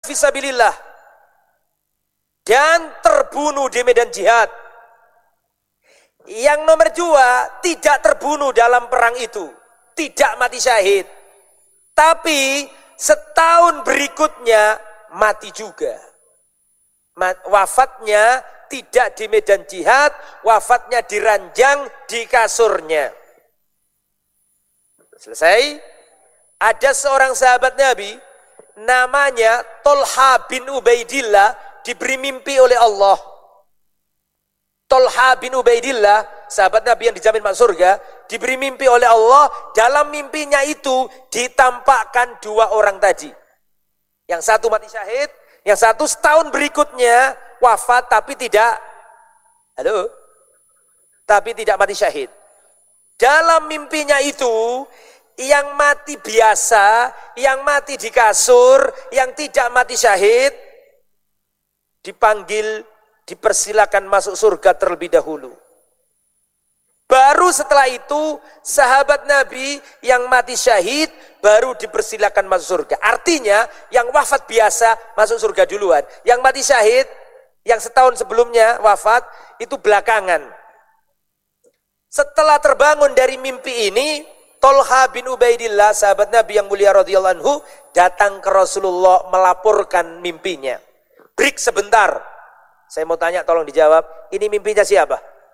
fisabilillah dan terbunuh di medan jihad. Yang nomor 2, tidak terbunuh dalam perang itu, tidak mati syahid. Tapi setahun berikutnya mati juga. Wafatnya tidak di medan jihad, wafatnya di ranjang, di kasurnya. Selesai. Ada seorang sahabat Nabi, namanya Tolha bin Ubaidillah, diberi mimpi oleh Allah. Tolha bin Ubaidillah, sahabat Nabi yang dijamin masuk surga, diberi mimpi oleh Allah. Dalam mimpinya itu ditampakkan 2 orang tadi. Yang satu mati syahid, yang satu setahun berikutnya wafat tapi tidak mati syahid. Dalam mimpinya itu, yang mati biasa, yang mati di kasur, yang tidak mati syahid, dipanggil, dipersilakan masuk surga terlebih dahulu. Baru setelah itu, sahabat Nabi yang mati syahid, baru dipersilakan masuk surga. Artinya, yang wafat biasa masuk surga duluan. Yang mati syahid, yang setahun sebelumnya wafat, itu belakangan. Setelah terbangun dari mimpi ini, Tolha bin Ubaidillah, sahabat Nabi yang mulia radhiyallahu anhu, datang ke Rasulullah melaporkan mimpinya. Break sebentar. Saya mau tanya, tolong dijawab. Ini mimpinya siapa?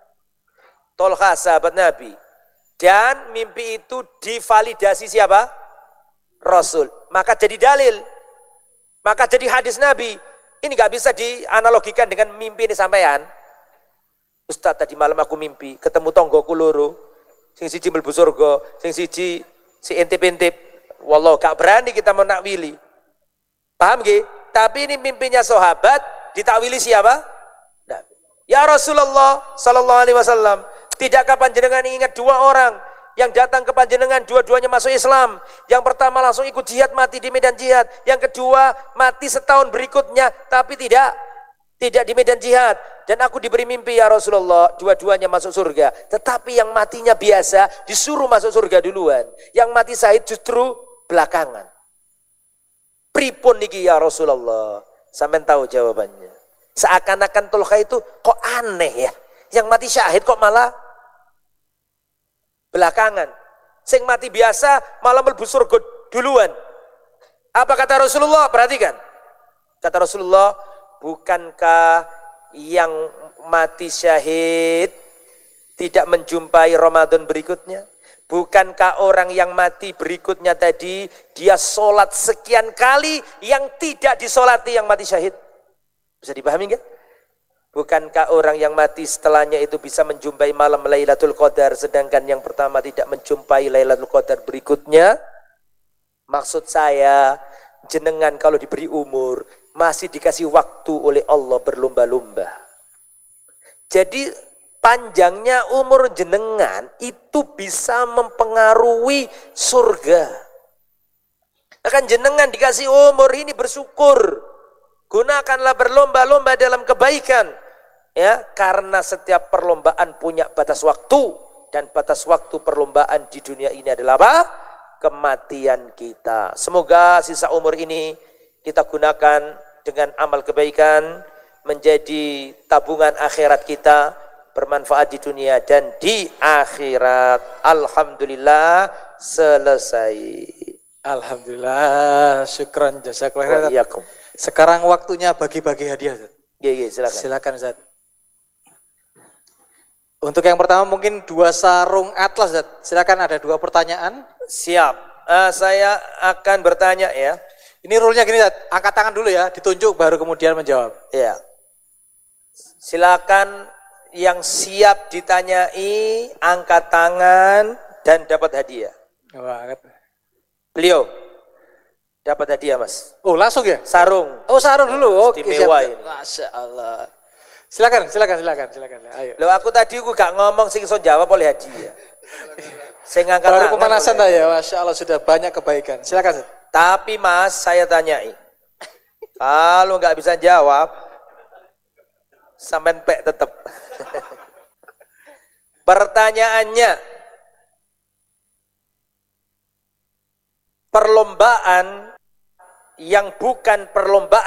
Tolha, sahabat Nabi. Dan mimpi itu divalidasi siapa? Rasul. Maka jadi dalil. Maka jadi hadis Nabi. Ini gak bisa dianalogikan dengan mimpi ini sampean. Ustaz, tadi malam aku mimpi ketemu tonggoku loro. Sing siji mlebu surga, sing siji si intip-intip. Wallah, gak berani kita menakwili. Paham nggih? Tapi ini mimpinya sahabat, ditakwili siapa? Nah, ya Rasulullah sallallahu alaihi wasallam, tidakkah panjenengan ingat 2 orang yang datang ke panjenengan, dua-duanya masuk Islam. Yang pertama langsung ikut jihad, mati di medan jihad. Yang kedua mati setahun berikutnya, tapi tidak di medan jihad. Dan aku diberi mimpi ya Rasulullah, dua-duanya masuk surga. Tetapi yang matinya biasa disuruh masuk surga duluan. Yang mati syahid justru belakangan. Pripun niki ya Rasulullah? Sampai tahu jawabannya. Seakan-akan Tolha itu kok aneh ya. Yang mati syahid kok malah belakangan. Sing mati biasa malah mlebu surga duluan. Apa kata Rasulullah? Perhatikan. Kata Rasulullah, bukankah yang mati syahid tidak menjumpai Ramadan berikutnya? Bukankah orang yang mati berikutnya tadi, dia sholat sekian kali yang tidak disolati yang mati syahid? Bisa dipahami enggak? Bukankah orang yang mati setelahnya itu bisa menjumpai malam Lailatul Qadar, sedangkan yang pertama tidak menjumpai Lailatul Qadar berikutnya? Maksud saya, jenengan kalau diberi umur, masih dikasih waktu oleh Allah berlomba-lomba. Jadi panjangnya umur jenengan itu bisa mempengaruhi surga. Akan jenengan dikasih umur ini bersyukur. Gunakanlah berlomba-lomba dalam kebaikan. Ya, karena setiap perlombaan punya batas waktu. Dan batas waktu perlombaan di dunia ini adalah apa? Kematian kita. Semoga sisa umur ini kita gunakan dengan amal kebaikan, menjadi tabungan akhirat kita, bermanfaat di dunia dan di akhirat. Alhamdulillah, selesai. Alhamdulillah, syukran jazakallahu khairan. Sekarang waktunya bagi-bagi hadiah. Iya, silakan. Silakan Ustaz. Untuk yang pertama mungkin 2 sarung atlas Ustaz. Silakan, ada 2 pertanyaan. Siap. Saya akan bertanya ya. Ini rule-nya gini, angkat tangan dulu ya, ditunjuk baru kemudian menjawab. Ya. Silakan yang siap ditanyai, angkat tangan dan dapat hadiah. Wah, Beliau dapat hadiah, Mas. Oh, langsung ya? Sarung. Oh, sarung dulu. Oke, istimewa ini. Masya Allah. Silakan. Ayo. Loh, aku tadi gak ngomong sing iso jawab oleh hadiah. Saya ngangkat baru pemanasan dah ya, Masya Allah, sudah banyak kebaikan. Silakan. Tapi Mas, saya tanyai. Kalau nggak bisa jawab, sampean pek tetep. Pertanyaannya, perlombaan yang bukan perlombaan